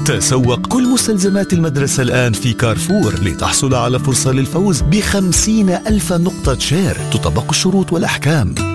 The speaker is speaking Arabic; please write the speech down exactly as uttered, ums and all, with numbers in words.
تسوق كل مستلزمات المدرسة الآن في كارفور لتحصل على فرصة للفوز بخمسين ألف نقطة شير. تطبق الشروط والأحكام.